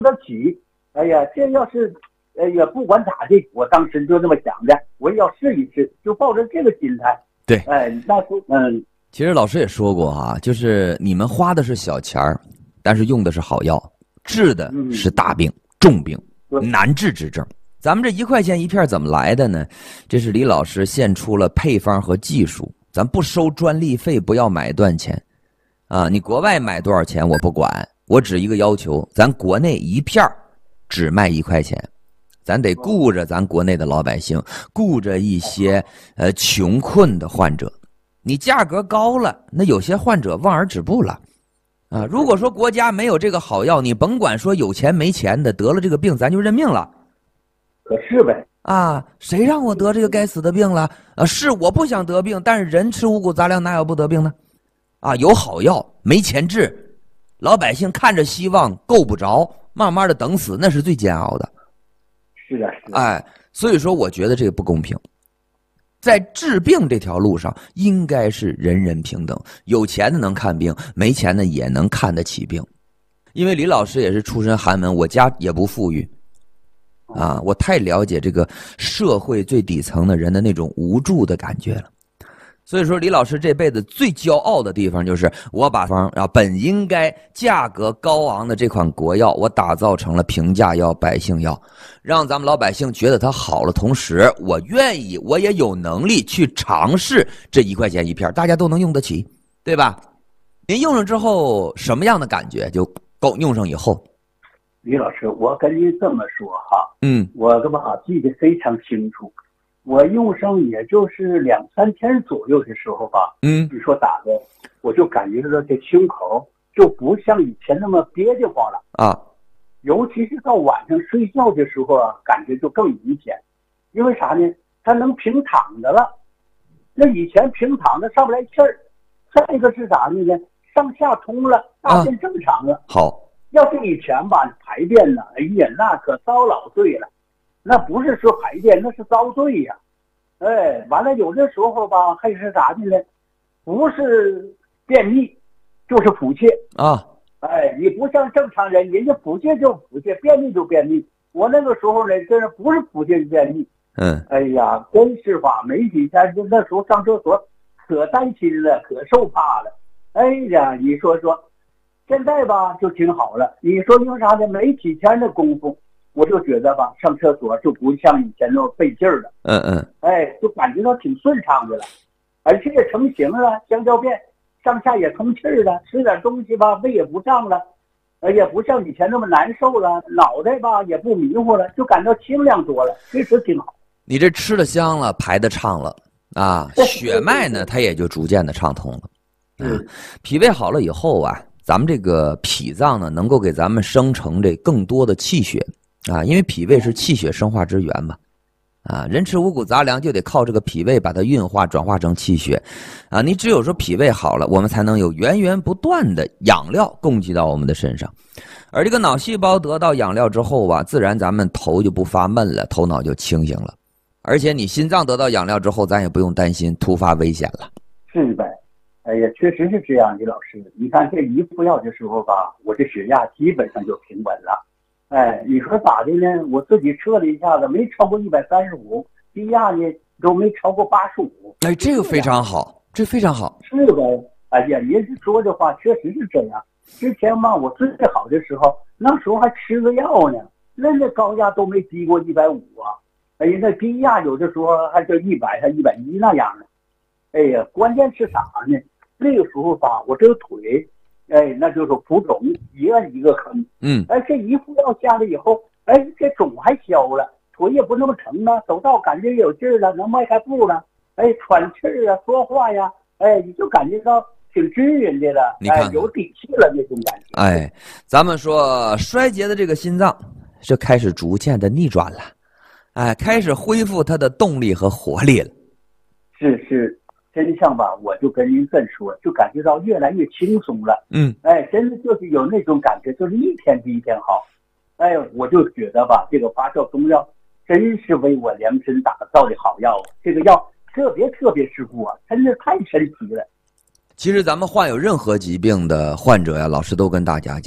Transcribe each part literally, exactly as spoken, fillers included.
得起。哎呀，这要是哎呀不管咋地，我当时就这么想的，我也要试一试，就抱着这个心态。 对， 哎，那是嗯。 其实老师也说过哈、啊，就是你们花的是小钱儿，但是用的是好药，治的是大病、重病、难治之症。咱们这一块钱一片怎么来的呢？这是李老师献出了配方和技术，咱不收专利费，不要买断钱啊！你国外买多少钱我不管，我只一个要求，咱国内一片只卖一块钱。咱得顾着咱国内的老百姓，顾着一些呃穷困的患者。你价格高了，那有些患者望而止步了啊！如果说国家没有这个好药，你甭管说有钱没钱的，得了这个病咱就认命了。 可是呗啊，谁让我得这个该死的病了？啊，是我不想得病，但是人吃五谷杂粮哪有不得病呢？啊，有好药没钱治，老百姓看着希望够不着，慢慢的等死，那是最煎熬的。 是的，是的。 哎，所以说我觉得这个不公平。在治病这条路上，应该是人人平等，有钱的能看病，没钱的也能看得起病。因为李老师也是出身寒门，我家也不富裕啊，我太了解这个社会最底层的人的那种无助的感觉了。所以说李老师这辈子最骄傲的地方就是我把方啊本应该价格高昂的这款国药，我打造成了平价药、百姓药，让咱们老百姓觉得它好了，同时我愿意，我也有能力去尝试这一块钱一片，大家都能用得起，对吧？您用上之后什么样的感觉？就够用上以后。 李老师，我跟您这么说哈， 嗯， 我的吧记得非常清楚。我用上也就是两三天左右的时候吧， 嗯， 你说打的，我就感觉到这胸口就不像以前那么憋得慌了啊， 尤其是到晚上睡觉的时候啊，感觉就更明显。因为啥呢？它能平躺着了，那以前平躺着上不来气儿。再一个是啥呢？上下通了，大便正常了。 啊、好， 要是以前吧，排便呢，哎呀，那可遭老罪了。那不是说排便，那是遭罪呀、啊！哎，完了有的时候吧，还是啥的呢？不是便秘，就是腹泻啊！ 哎，你不像正常人，人家腹泻就腹泻，便秘就便秘。我那个时候呢，真是不是腹泻就便秘。 嗯， 哎呀，真是吧，没几天就那时候上厕所可担心了，可受怕了。哎呀，你说说，现在吧就挺好了。你说因为啥呢？没几天的功夫。我就觉得吧，上厕所就不像以前那么费劲儿了。 嗯嗯， 哎，就感觉到挺顺畅的了，而且也成型了，香蕉便上下也通气儿了，吃点东西吧，胃也不胀了，呃，也不像以前那么难受了，脑袋吧也不迷糊了，就感到清亮多了，确实挺好。 你这吃的香了，排的畅了啊，血脉呢它也就逐渐的畅通了。嗯，脾胃好了以后啊，咱们这个脾脏呢能够给咱们生成这更多的气血。啊，因为脾胃是气血生化之源嘛，啊，人吃五谷杂粮就得靠这个脾胃把它运化转化成气血，啊，你只有说脾胃好了，我们才能有源源不断的养料供给到我们的身上，而这个脑细胞得到养料之后啊，自然咱们头就不发闷了，头脑就清醒了，而且你心脏得到养料之后，咱也不用担心突发危险了。 是呗，哎呀，确实是这样，李老师，你看这一服药的时候吧，我这血压基本上就平稳了。哎，你说咋的呢？我自己测了一下子，没超过一百三十五，低压呢都没超过八十五。 哎，这个非常好，这非常好。 是呗？哎呀，您是说的话确实是这样。之前嘛，我最好的时候，那时候还吃个药呢，那那高压都没低过一百五啊。哎呀，那低压有的时候还就一百，还一百一那样的。哎呀，关键是啥呢？那个时候吧，我这个腿。哎，那就是浮肿，一个一个坑。 嗯， 哎，这一服药下来以后，哎，这肿还消了，腿也不那么疼了，走道感觉也有劲儿了，能迈开步了。哎，喘气儿啊，说话呀，哎，你就感觉到挺均匀的了， 你看看哎，有底气了那种感觉。 哎，咱们说衰竭的这个心脏是开始逐渐的逆转了，哎，开始恢复它的动力和活力了。 是是。真相吧，我就跟您这么说，就感觉到越来越轻松了。 嗯， 哎，真的就是有那种感觉，就是一天比一天好。哎，我就觉得吧，这个发酵中药真是为我量身打造的好药啊！这个药特别特别适合我，真是太神奇了。 其实咱们患有任何疾病的患者呀，老师都跟大家讲，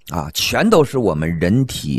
啊，全都是我们人体